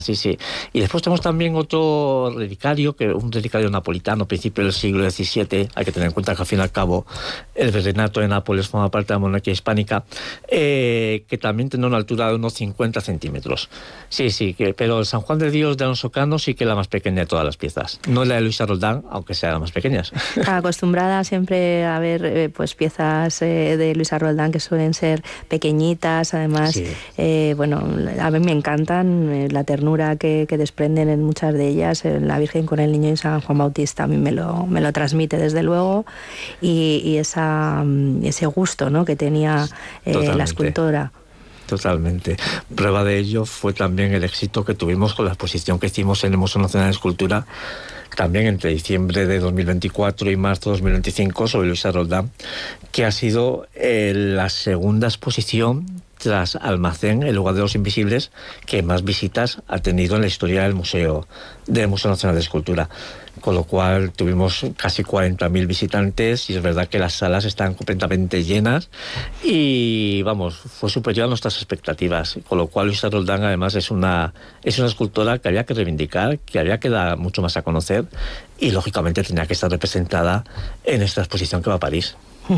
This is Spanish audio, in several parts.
Sí, sí. Y después tenemos también otro relicario, un relicario napolitano, principio del siglo XVII. Hay que tener en cuenta que al fin y al cabo el virreinato de Nápoles forma parte de la monarquía hispánica, que también tiene una altura de unos 50 centímetros. Sí, sí, pero el San Juan de Dios de Alonso Cano sí que es la más pequeña de todas las piezas. No es la de Luisa Roldán, aunque sea la más pequeña. Acostumbrada siempre a ver pues piezas de Luisa Roldán que suelen ser pequeñitas, además, Sí. Bueno, a mí me encantan, la ternura que desprenden en muchas de ellas, la Virgen con el Niño y San Juan Bautista a mí me lo transmite desde luego, y ese gusto, ¿no?, que tenía la escultora. Totalmente. Prueba de ello fue también el éxito que tuvimos con la exposición que hicimos en el Museo Nacional de Escultura, también entre diciembre de 2024 y marzo de 2025, sobre Luisa Roldán, que ha sido la segunda exposición tras Almacén, el lugar de los invisibles, que más visitas ha tenido en la historia del Museo Nacional de Escultura. Con lo cual tuvimos casi 40.000 visitantes y es verdad que las salas están completamente llenas y, vamos, fue superior a nuestras expectativas. Con lo cual Luisa Roldán además es una escultora que había que reivindicar, que había que dar mucho más a conocer y, lógicamente, tenía que estar representada en esta exposición que va a París.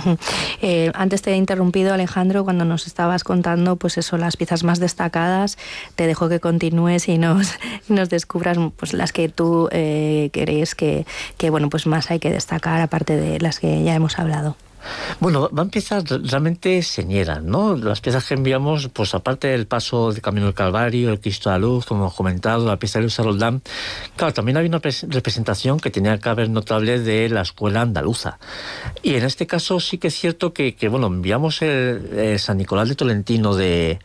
Antes te he interrumpido, Alejandro, cuando nos estabas contando pues eso, las piezas más destacadas. Te dejo que continúes y nos descubras pues las que tú crees que bueno, pues más hay que destacar, aparte de las que ya hemos hablado. Bueno, van piezas realmente señeras, ¿no? Las piezas que enviamos, pues aparte del paso de Camino del Calvario, el Cristo de la Luz, como hemos comentado, la pieza de Luisa Roldán, claro, también había una representación que tenía que haber notable de la escuela andaluza. Y en este caso sí que es cierto que bueno, enviamos el San Nicolás de Tolentino de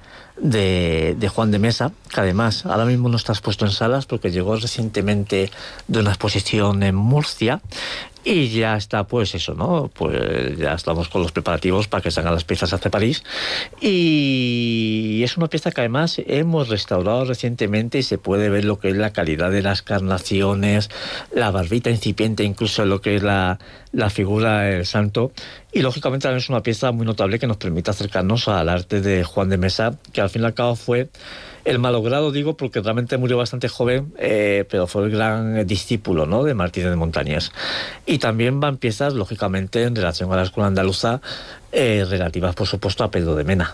Juan de Mesa, que además ahora mismo no está expuesto en salas porque llegó recientemente de una exposición en Murcia. Y ya está, pues eso, ¿no? Pues ya estamos con los preparativos para que salgan las piezas hacia París. Y es una pieza que además hemos restaurado recientemente y se puede ver lo que es la calidad de las carnaciones, la barbita incipiente, incluso lo que es la figura del santo. Y lógicamente también es una pieza muy notable que nos permite acercarnos al arte de Juan de Mesa, que al fin y al cabo fue el malogrado, digo, porque realmente murió bastante joven, pero fue el gran discípulo, ¿no?, de Martínez de Montañés. Y también van piezas, lógicamente, en relación a la escuela andaluza, relativas, por supuesto, a Pedro de Mena.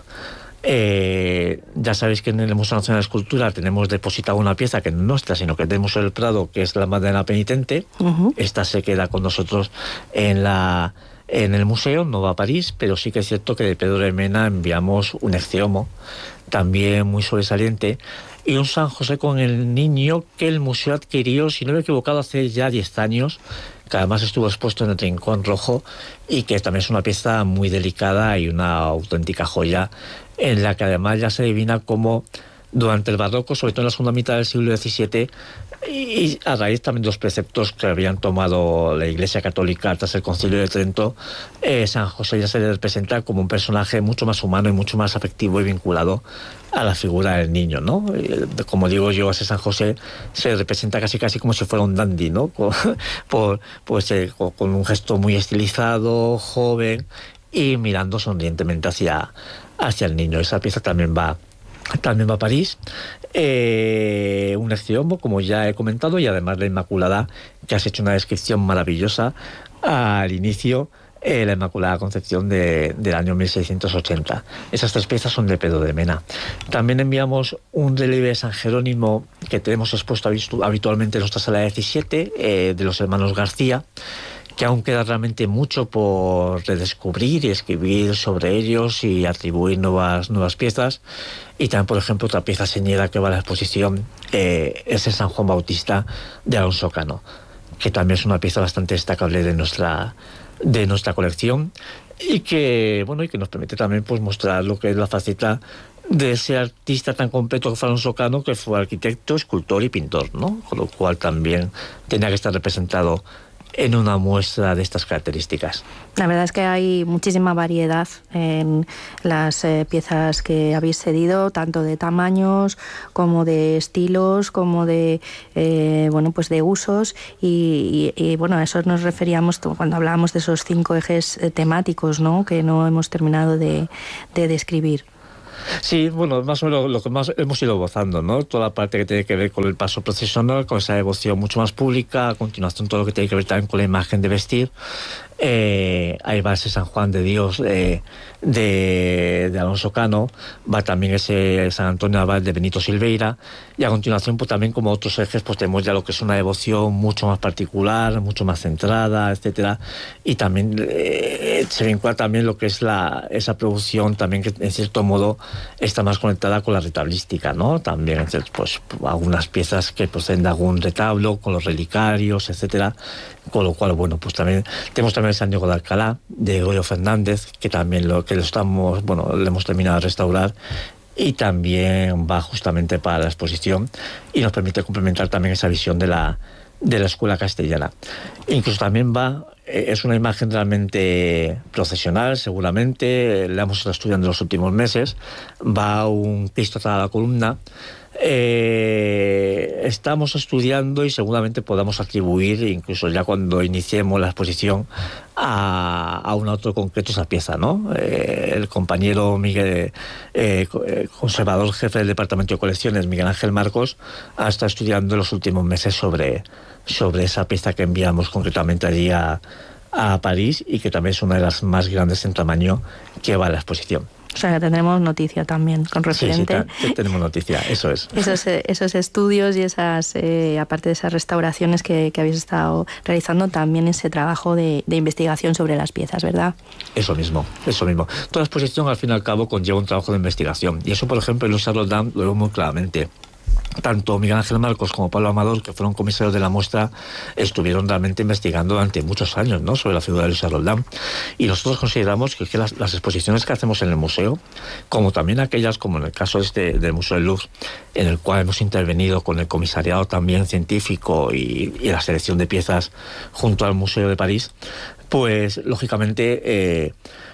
Ya sabéis que en el Museo Nacional de Escultura tenemos depositada una pieza que no es nuestra, sino que es del Museo del Prado, que es la Magdalena Penitente. Esta se queda con nosotros en el museo, no va a París, pero sí que es cierto que de Pedro de Mena enviamos un Ecce-Homo, también muy sobresaliente, y un San José con el Niño que el museo adquirió, si no me he equivocado, hace ya 10 años, que además estuvo expuesto en el Rincón Rojo y que también es una pieza muy delicada y una auténtica joya, en la que además ya se adivina cómo durante el barroco, sobre todo en la segunda mitad del siglo XVII, y a raíz también de los preceptos que habían tomado la Iglesia Católica tras el Concilio de Trento, San José ya se le representa como un personaje mucho más humano y mucho más afectivo y vinculado a la figura del niño, ¿no? Como digo yo, a ese San José se representa casi como si fuera un dandy, ¿no? Con un gesto muy estilizado, joven y mirando sonrientemente hacia el niño. Esa pieza también va a París. Un Ecce-Homo, como ya he comentado, y además la Inmaculada, que has hecho una descripción maravillosa al inicio, la Inmaculada Concepción del año 1680. Esas 3 piezas son de Pedro de Mena. También enviamos un relieve de San Jerónimo que tenemos expuesto habitualmente en nuestra sala 17, de los hermanos García, que aún queda realmente mucho por redescubrir y escribir sobre ellos y atribuir nuevas piezas. Y también, por ejemplo, otra pieza señera que va a la exposición es el San Juan Bautista de Alonso Cano, que también es una pieza bastante destacable de nuestra colección y que nos permite también pues mostrar lo que es la faceta de ese artista tan completo que fue Alonso Cano, que fue arquitecto, escultor y pintor, ¿no? Con lo cual también tenía que estar representado en una muestra de estas características. La verdad es que hay muchísima variedad en las piezas que habéis cedido, tanto de tamaños como de estilos, como de pues de usos, y bueno, a eso nos referíamos cuando hablábamos de esos 5 ejes temáticos, ¿no?, que no hemos terminado de describir. Sí, bueno, más o menos lo que más hemos ido gozando, ¿no? Toda la parte que tiene que ver con el paso procesional, con esa devoción mucho más pública, a continuación todo lo que tiene que ver también con la imagen de vestir. Ahí va ese San Juan de Dios de Alonso Cano, va también ese San Antonio Abad de Benito Silveira, y a continuación pues también como otros ejes pues tenemos ya lo que es una devoción mucho más particular, mucho más centrada, etcétera, y también se vincula también lo que es esa producción también que en cierto modo está más conectada con la retablística, ¿no? También pues algunas piezas que proceden de algún retablo con los relicarios, etcétera, con lo cual bueno pues también tenemos también el San Diego de Alcalá de Goyo Fernández, que también lo hemos terminado de restaurar, y también va justamente para la exposición y nos permite complementar también esa visión de la escuela castellana. Incluso también es una imagen realmente procesional, seguramente, la hemos estado estudiando en los últimos meses, va un Cristo atada a la columna. Estamos estudiando y seguramente podamos atribuir, incluso ya cuando iniciemos la exposición, a un autor concreto esa pieza, ¿no? El compañero Miguel, conservador jefe del Departamento de Colecciones, Miguel Ángel Marcos, ha estado estudiando en los últimos meses sobre esa pieza que enviamos concretamente allí a París, y que también es una de las más grandes en tamaño que va a la exposición. O sea, que tendremos noticia también con referente. Sí, tenemos noticia, eso es. Esos estudios y aparte de esas restauraciones que habéis estado realizando, también ese trabajo de investigación sobre las piezas, ¿verdad? Eso mismo. Toda exposición, al fin y al cabo, conlleva un trabajo de investigación. Y eso, por ejemplo, en los Roldán lo vemos muy claramente. Tanto Miguel Ángel Marcos como Pablo Amador, que fueron comisarios de la muestra, estuvieron realmente investigando durante muchos años, ¿no?, sobre la figura de Luis Roldán. Y nosotros consideramos que las exposiciones que hacemos en el museo, como también aquellas, como en el caso del Museo del Louvre, en el cual hemos intervenido con el comisariado también científico y la selección de piezas junto al Museo de París, pues lógicamente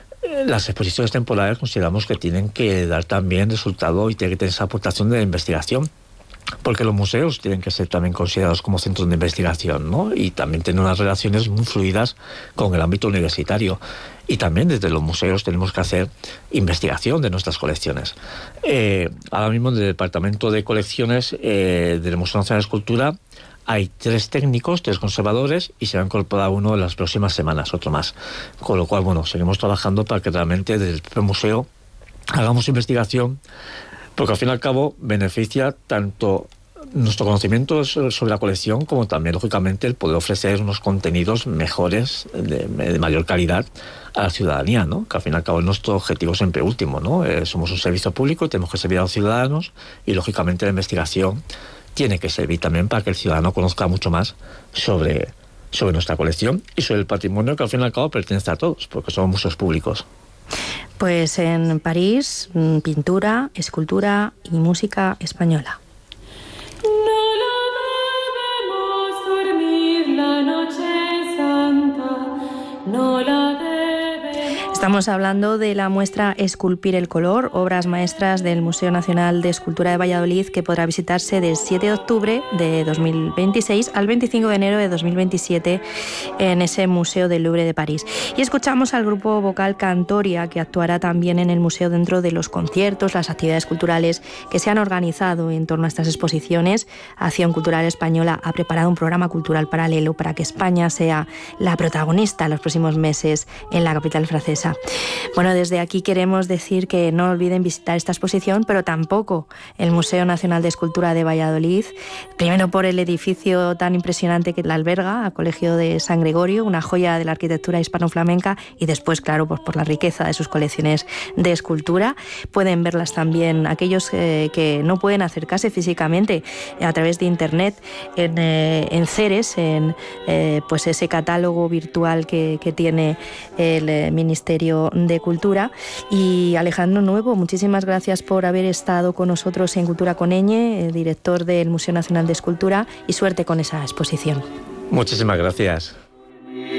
las exposiciones temporales consideramos que tienen que dar también resultado y tienen que tener esa aportación de investigación, porque los museos tienen que ser también considerados como centros de investigación, ¿no? Y también tener unas relaciones muy fluidas con el ámbito universitario. Y también desde los museos tenemos que hacer investigación de nuestras colecciones. Ahora mismo en el Departamento de Colecciones del Museo Nacional de Escultura hay 3 técnicos, 3 conservadores, y se va a incorporar uno en las próximas semanas, otro más. Con lo cual, bueno, seguimos trabajando para que realmente desde el propio museo hagamos investigación, porque al fin y al cabo beneficia tanto nuestro conocimiento sobre la colección como también, lógicamente, el poder ofrecer unos contenidos mejores, de mayor calidad a la ciudadanía, ¿no? Que al fin y al cabo es nuestro objetivo siempre último, ¿no? Somos un servicio público y tenemos que servir a los ciudadanos, y lógicamente la investigación tiene que servir también para que el ciudadano conozca mucho más sobre nuestra colección y sobre el patrimonio que al fin y al cabo pertenece a todos, porque somos museos públicos. Pues en París, pintura, escultura y música española. No la debemos dormir la noche santa, no la debemos. Estamos hablando de la muestra Esculpir el color, obras maestras del Museo Nacional de Escultura de Valladolid, que podrá visitarse del 7 de octubre de 2026 al 25 de enero de 2027 en ese Museo del Louvre de París. Y escuchamos al grupo vocal Cantoria, que actuará también en el museo dentro de los conciertos, las actividades culturales que se han organizado en torno a estas exposiciones. Acción Cultural Española ha preparado un programa cultural paralelo para que España sea la protagonista en los próximos meses en la capital francesa. Bueno, desde aquí queremos decir que no olviden visitar esta exposición, pero tampoco el Museo Nacional de Escultura de Valladolid, primero por el edificio tan impresionante que la alberga, el Colegio de San Gregorio, una joya de la arquitectura hispano-flamenca, y después, claro, pues por la riqueza de sus colecciones de escultura. Pueden verlas también aquellos que no pueden acercarse físicamente a través de internet en Ceres, pues ese catálogo virtual que tiene el Ministerio de Cultura. Y Alejandro Nuevo, muchísimas gracias por haber estado con nosotros en Cultura con Ñ, el director del Museo Nacional de Escultura, y suerte con esa exposición. Muchísimas gracias.